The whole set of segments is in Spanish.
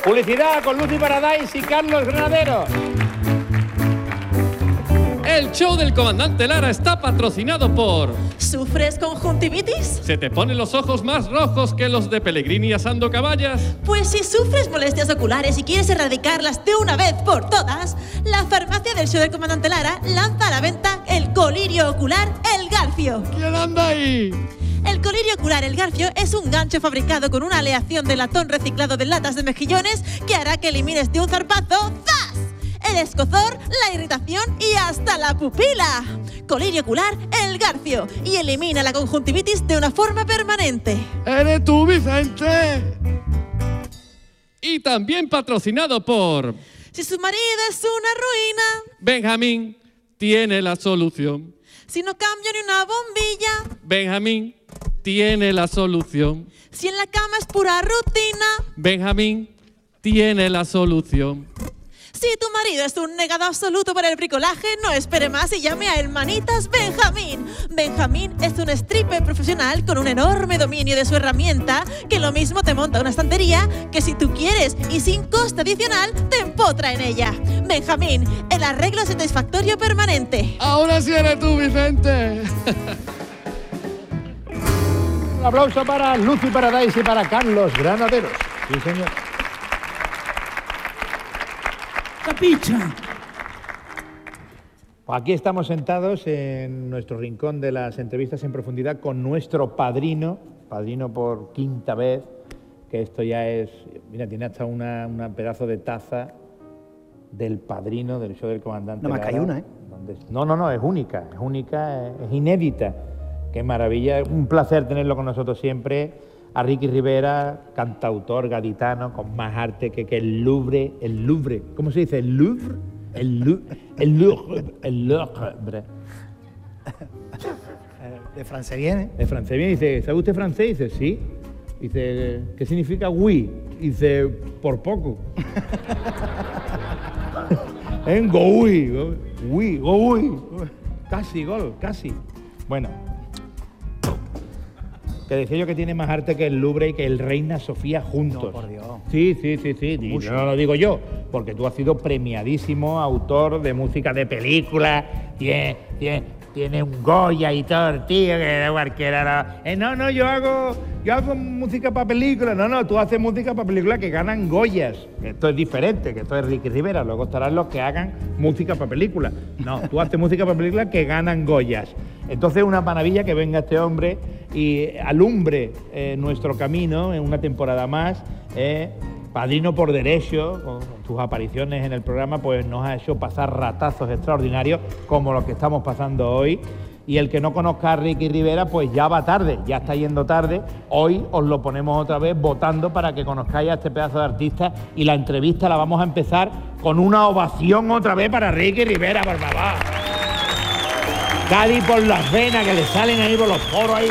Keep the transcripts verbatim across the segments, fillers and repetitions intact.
Publicidad con Lucy Paradise y Carlos Granadero. El show del comandante Lara está patrocinado por... ¿Sufres conjuntivitis? ¿Se te ponen los ojos más rojos que los de Pellegrini asando caballas? Pues si sufres molestias oculares y quieres erradicarlas de una vez por todas, la farmacia del show del comandante Lara lanza a la venta el colirio ocular El Garfio. ¿Quién anda ahí? El colirio ocular El Garfio es un gancho fabricado con una aleación de latón reciclado de latas de mejillones que hará que elimines de un zarpazo ¡zas! El escozor, la irritación y hasta la pupila. Colirio ocular El Garfio y elimina la conjuntivitis de una forma permanente. ¡Eres tú, Vicente! Y también patrocinado por... Si su marido es una ruina, Benjamín tiene la solución. si no cambia ni una bombilla, Benjamín tiene la solución. si en la cama es pura rutina, Benjamín tiene la solución. si tu marido es un negado absoluto para el bricolaje, no espere más y llame a Hermanitas Benjamín. Benjamín es un stripper profesional con un enorme dominio de su herramienta que lo mismo te monta una estantería que si tú quieres y sin coste adicional te empotra en ella. Benjamín, el arreglo satisfactorio permanente. Ahora sí eres tú, Vicente. Un aplauso para Lucy Paradise y para Carlos Granaderos. Sí, señor. Capicha. Pues aquí estamos sentados en nuestro rincón de las entrevistas en profundidad con nuestro padrino, padrino por quinta vez, que esto ya es, mira, tiene hasta una, una pedazo de taza del padrino del show del comandante. No me Lara, cae una, ¿eh? Donde, no, no, no, es única, es única, es inédita. Qué maravilla, un placer tenerlo con nosotros siempre. A Ricky Rivera, cantautor gaditano con más arte que, que el Louvre, el Louvre, ¿cómo se dice? ¿El Louvre? El Louvre, el Louvre, el Louvre. De francés viene. De francés viene, dice, ¿sabe usted francés? Dice, sí. Dice, ¿qué significa oui? Dice, por poco. En go oui, oui, go oui. Casi, gol, casi. Bueno. Que decía yo que tiene más arte que el Louvre y que el Reina Sofía juntos. No, por Dios. Sí, sí, sí, sí. Y no lo digo yo, porque tú has sido premiadísimo autor de música de película. Tiene, tiene, tiene un Goya y todo, tío, que da cualquiera. No. Eh, no, no, yo hago, yo hago música para película. No, no, tú haces música para película que ganan Goyas. Que esto es diferente, que esto es Ricky Rivera. Luego estarán los que hagan música para película. No, tú haces música para película que ganan Goyas. Entonces, una maravilla que venga este hombre y alumbre eh, nuestro camino en una temporada más. Eh, padrino por derecho, con tus apariciones en el programa, pues nos ha hecho pasar ratazos extraordinarios como los que estamos pasando hoy. Y el que no conozca a Ricky Rivera, pues ya va tarde, ya está yendo tarde. Hoy os lo ponemos otra vez votando para que conozcáis a este pedazo de artista y la entrevista la vamos a empezar con una ovación otra vez para Ricky Rivera, por favor. Cádiz por las venas que le salen ahí por los poros ahí.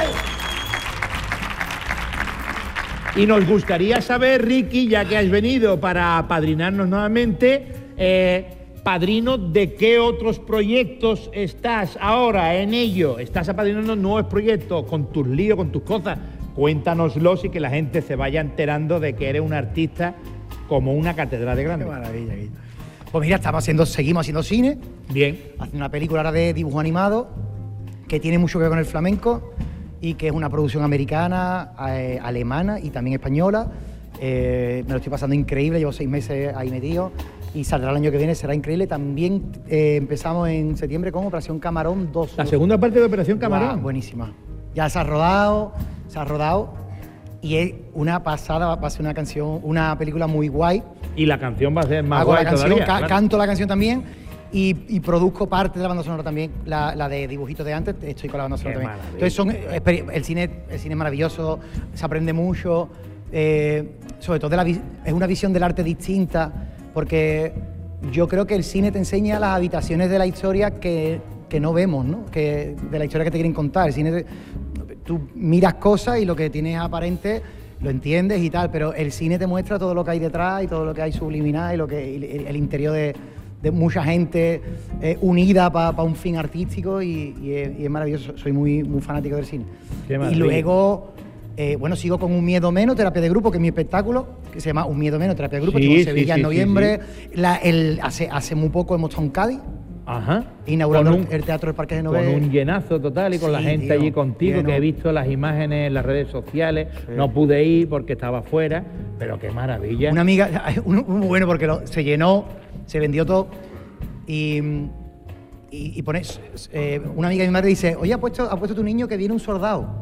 Y nos gustaría saber, Ricky, ya que has venido para apadrinarnos nuevamente, eh, padrino, ¿de qué otros proyectos estás ahora en ello? ¿Estás apadrinando nuevos proyectos con tus líos, con tus cosas? Cuéntanoslos y que la gente se vaya enterando de que eres un artista como una catedral de grande. Qué maravilla, Guillo. Pues mira, estamos haciendo, seguimos haciendo cine. Bien. Haciendo una película ahora de dibujo animado que tiene mucho que ver con el flamenco y que es una producción americana, eh, alemana y también española. Eh, me lo estoy pasando increíble, llevo seis meses ahí metido y saldrá el año que viene, será increíble. También eh, empezamos en septiembre con Operación Camarón dos. La segunda parte de Operación Camarón. Wow, buenísima. Ya se ha rodado, se ha rodado y es una pasada, va a ser una canción, una película muy guay. Y la canción va a ser más Hago guay la canción, todavía. ca Claro. Canto la canción también y, y produzco parte de la banda sonora también, la, la de dibujitos de antes, estoy con la banda sonora Qué también. maravilla. Entonces son, eh, el cine, el cine es maravilloso, se aprende mucho, eh, sobre todo de la, es una visión del arte distinta, porque yo creo que el cine te enseña las habitaciones de la historia que, que no vemos, ¿no? Que, de la historia que te quieren contar. El cine te, tú miras cosas y lo que tienes aparente lo entiendes y tal, pero el cine te muestra todo lo que hay detrás y todo lo que hay subliminal y lo que el, el interior de, de mucha gente eh, unida para pa un fin artístico y, y, es, y es maravilloso. Soy muy, muy fanático del cine. Qué Y maravilla. luego Eh, bueno, sigo con Un Miedo Menos, terapia de grupo, que es mi espectáculo, que se llama Un Miedo Menos, terapia de grupo. Sí, Estuvo en sí, Sevilla sí, en sí, noviembre. La- el, hace, hace muy poco hemos estado en Cádiz, Ajá. inaugurando Con un- el Teatro del Parque de Con Novel. un llenazo total y con la Sí, gente tío, allí contigo, lleno. que he visto las imágenes en las redes sociales. No pude ir porque estaba fuera, pero qué maravilla. Una amiga, un- un- bueno, porque lo- se llenó, se vendió todo. Y, y, y pone, eh, una amiga de mi madre dice, oye, ha puesto, ha puesto tu niño que viene un soldado.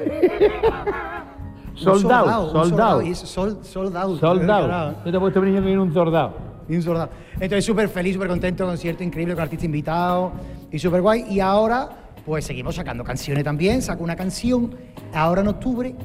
Un Soldado, un soldado. Y es sol, soldado. Soldado. Yo te he puesto un niño que viene un soldado. Y un soldado. Entonces, súper feliz, súper contento, concierto increíble con artistas invitados y súper guay. Y ahora, pues seguimos sacando canciones también. Saco una canción ahora en octubre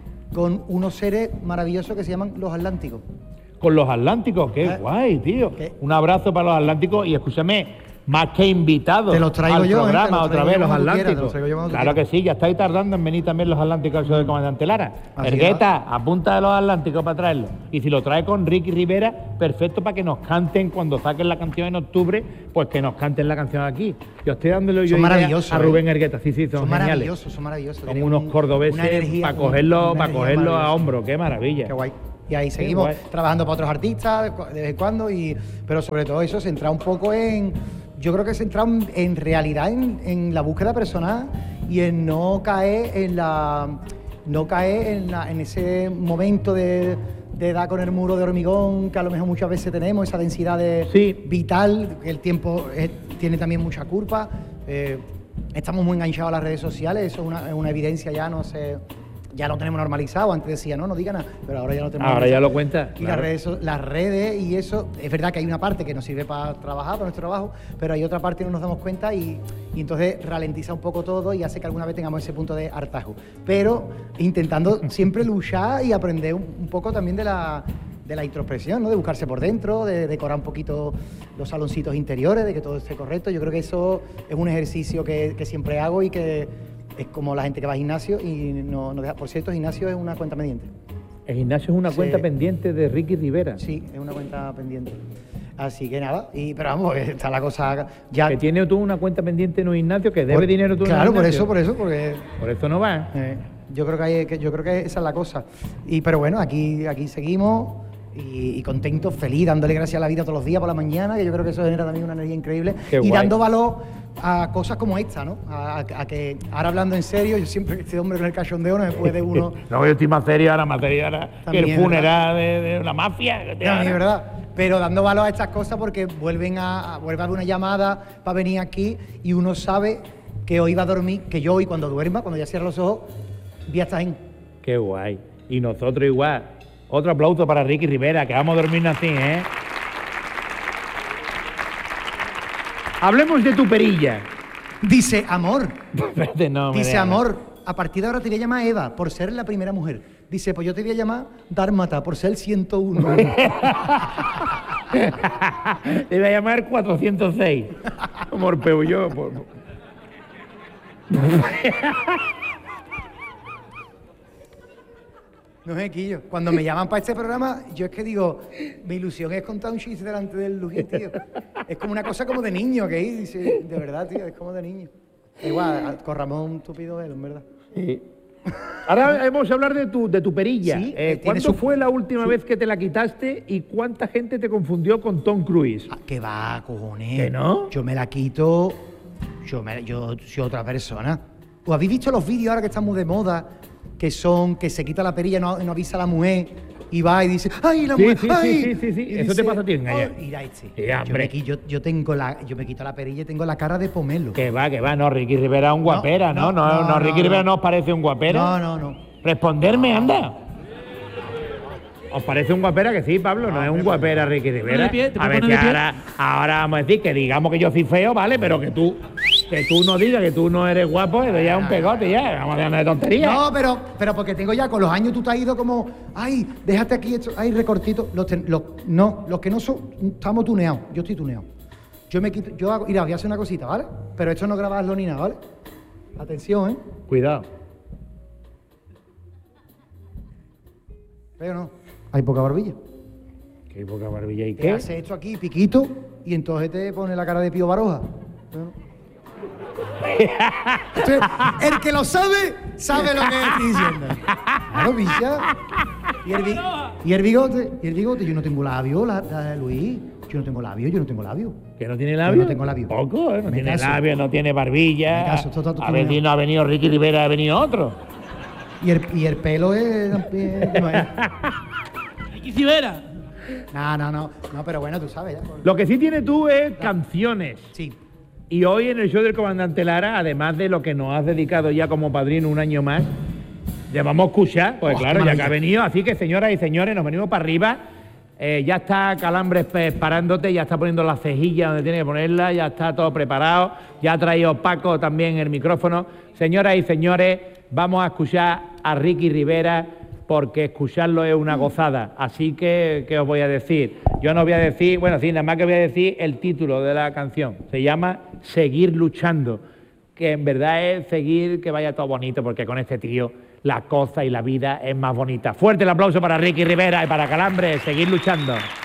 con unos seres maravillosos que se llaman Los Atlánticos. Con los Atlánticos, qué ¿Eh? guay, tío. ¿Qué? Un abrazo para los Atlánticos y escúchame, más que invitados Te los traigo al yo, ¿eh? programa Te los otra traigo vez, yo los cuando tú quieras, te Atlánticos. los traigo yo cuando tú Claro que quieras. sí, ya estáis tardando en venir también los Atlánticos, eso del comandante Lara. Así Ergueta, apunta de los Atlánticos para traerlo. Y si lo trae con Ricky Rivera, perfecto para que nos canten cuando saquen la canción en octubre, pues que nos canten la canción aquí. Yo estoy dándole yo Son idea maravillosos, a ¿eh? Rubén Ergueta, sí, sí, son, Son geniales. maravillosos, son maravillosos. Son Tienen unos un- cordobeses una energía, para un- cogerlo, una para energía cogerlo a maravillosa. hombro, qué maravilla. Qué guay. Y ahí seguimos guay. trabajando para otros artistas de cu- de vez en cuando, y, pero sobre todo eso, centrado un poco en. Yo creo que centrado en, en realidad en, en la búsqueda personal y en no caer en la. No caer en, la- en ese momento de, de dar con el muro de hormigón que a lo mejor muchas veces tenemos, esa densidad de Sí. vital, que el tiempo eh, tiene también mucha culpa. Eh, estamos muy enganchados a las redes sociales, eso es una, es una evidencia ya, no sé. Ya lo tenemos normalizado, antes decía, no, no diga nada, pero ahora ya lo tenemos Ahora ya normalizado. lo cuenta. Y claro. las, redes, so- las redes y eso, es verdad que hay una parte que nos sirve para trabajar, para nuestro trabajo, pero hay otra parte que no nos damos cuenta y, y entonces ralentiza un poco todo y hace que alguna vez tengamos ese punto de hartazgo. Pero intentando siempre luchar y aprender un, un poco también de la, de la introspección, ¿no? De buscarse por dentro, de decorar un poquito los saloncitos interiores, de que todo esté correcto. Yo creo que eso es un ejercicio que, que siempre hago y que es como la gente que va al gimnasio y no, no deja. Por cierto, el gimnasio es una cuenta pendiente. El gimnasio es una Sí. cuenta pendiente de Ricky Rivera. Sí, es una cuenta pendiente. Así que nada, y, pero vamos, está la cosa ya. Que tiene tú una cuenta pendiente en un gimnasio, que debe por- dinero tú en un Claro, por gimnasio. eso, por eso, porque Por eso no va. eh, yo creo que hay, que yo creo que esa es la cosa. Y pero bueno, aquí, aquí seguimos y, y contentos, feliz, dándole gracias a la vida todos los días por la mañana, que yo creo que eso genera también una energía increíble. Qué y guay. dando valor a cosas como esta, ¿no? A, a- a que ahora hablando en serio, yo siempre este hombre con el cachondeo no me puede uno. No, yo estoy más serio ahora, más serio ahora que También el es funeral de, de una mafia. que te No, haga. es verdad. Pero dando valor a estas cosas porque vuelven a, a- vuelve a haber una llamada para venir aquí y uno sabe que hoy va a dormir, que yo hoy cuando duerma, cuando ya cierre los ojos, voy a estar en. Qué guay. Y nosotros igual. Otro aplauso para Ricky Rivera, que vamos a dormirnos así, ¿eh? Hablemos de tu perilla. Dice amor. Espérate, no, me Dice deja. amor. A partir de ahora te voy a llamar Eva por ser la primera mujer. Dice, pues yo te voy a llamar Dármata por ser el ciento uno. Te voy a llamar cuatrocientos seis. Morpeo yo. por- No es Quillo. Cuando me llaman para este programa, yo es que digo, mi ilusión es contar un chiste delante del Lujín, tío. Es como una cosa como de niño, que ahí dice, de verdad, tío, es como de niño. Igual, con Ramón Tupido él, en verdad. Sí. Ahora vamos a hablar de tu, de tu perilla. Sí, Eh, eh, tiene ¿Cuándo su- fue la última vez que te la quitaste y cuánta gente te confundió con Tom Cruise? Ah, ¿qué va, cojones? ¿Que no? Yo me la quito, yo, me, yo soy otra persona. ¿O habéis visto los vídeos ahora que están muy de moda? Que son, que se quita la perilla, no, no avisa a la mujer y va y dice, ¡ay, la Sí, mujer! sí, ay! sí, sí, sí, sí. Y Eso te pasa a ti, "Ay". Gaya. Mira este. Sí, yo, hombre. me, qui- yo, yo tengo la, yo me quito la perilla y tengo la cara de pomelo. Que va, que va, no, Ricky Rivera es un guapera, ¿no? No, no, no, no, Ricky no. Rivera no os parece un guapera. No, no, no. Responderme, anda. ¿Os parece un guapera? Que sí, Pablo, no, es un guapera Ricky Rivera. de pie, te A puedes ver, poner que de pie. ahora, ahora vamos a decir que digamos que yo soy feo, ¿vale? Pero que tú, que tú no digas que tú no eres guapo, eso ya es un pegote, ya. Vamos a dejarnos de tonterías. No, pero, pero porque tengo ya, con los años tú te has ido como, ay, déjate aquí esto, ay, recortito. Los, ten- los- no, los que no son, estamos tuneados. Yo estoy tuneado. Yo me quito, yo hago, mira, voy a hacer una cosita, ¿vale? Pero esto no grabarlo ni nada, ¿vale? Atención, ¿eh? Cuidado. Pero no. Hay poca barbilla. Qué poca barbilla y Te qué. hace esto aquí, piquito, y entonces te pone la cara de Pío Baroja. Bueno. Entonces, el que lo sabe, sabe lo que estoy diciendo. Claro, bicha. Y el, bi- y el bigote, y el bigote, yo no tengo labio, la, la- Luis. Yo no tengo labio, yo no tengo labio. ¿Que no tiene labio? no tengo labio. Poco, ¿eh? No Me tiene caso. labio, no tiene barbilla. Me caso, esto está todo A ver tiene- si no ha venido Ricky Rivera, ha venido otro. Y el, y el pelo es también. No, es. Ricky Rivera. no, no, no, no, pero bueno, tú sabes ya. Lo que sí tienes tú es canciones. Sí. Y hoy en el show del Comandante Lara, además de lo que nos has dedicado ya como padrino un año más, ya vamos a escuchar, pues Oh, claro, qué ya que maravilla. ha venido. Así que, señoras y señores, nos venimos para arriba. Eh, ya está Calambres pues, parándote, ya está poniendo las cejillas donde tiene que ponerlas, ya está todo preparado. Ya ha traído Paco también el micrófono. Señoras y señores, vamos a escuchar a Ricky Rivera, porque escucharlo es una gozada. Así que, ¿qué os voy a decir? Yo no voy a decir, bueno, sí, nada más que voy a decir el título de la canción. Se llama Seguir luchando, que en verdad es seguir que vaya todo bonito, porque con este tío la cosa y la vida es más bonita. Fuerte el aplauso para Ricky Rivera y para Calambres. Seguir luchando.